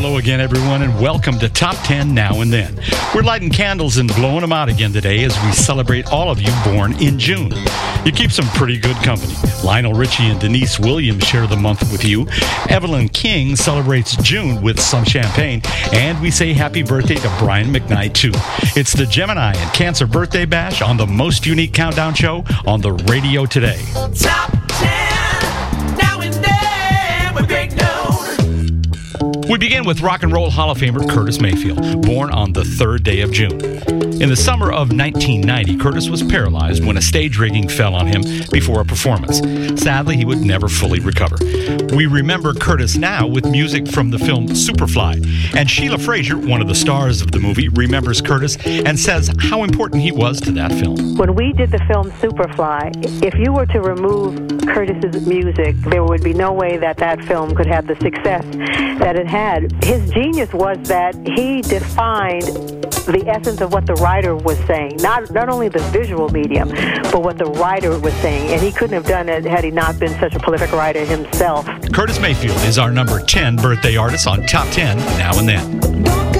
Hello again, everyone, and welcome to Top 10 Now and Then. We're lighting candles and blowing them out again today as we celebrate all of you born in June. You keep some pretty good company. Lionel Richie and Denise Williams share the month with you. Evelyn King celebrates June with some champagne. And we say happy birthday to Brian McKnight, too. It's the Gemini and Cancer Birthday Bash on the most unique countdown show on the radio today. Top 10, now and then, with Greg Noon. We begin with Rock and Roll Hall of Famer Curtis Mayfield, born on the 3rd day of June. In the summer of 1990, Curtis was paralyzed when a stage rigging fell on him before a performance. Sadly, he would never fully recover. We remember Curtis now with music from the film Superfly. And Sheila Fraser, one of the stars of the movie, remembers Curtis and says how important he was to that film. When we did the film Superfly, if you were to remove Curtis's music, there would be no way that that film could have the success that it had. His genius was that he defined the essence of what the writer was saying, not only the visual medium, but what the writer was saying. And he couldn't have done it had he not been such a prolific writer himself. Curtis Mayfield is our number 10 birthday artist on Top 10 Now and Then.